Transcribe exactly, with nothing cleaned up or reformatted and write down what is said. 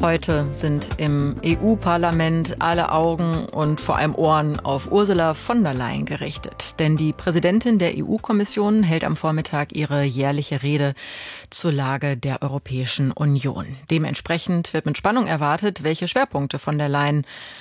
Heute sind im E U-Parlament alle Augen und vor allem Ohren auf Ursula von der Leyen gerichtet. Denn die Präsidentin der E U-Kommission hält am Vormittag ihre jährliche Rede zur Lage der Europäischen Union. Dementsprechend wird mit Spannung erwartet, welche Schwerpunkte von der Leyen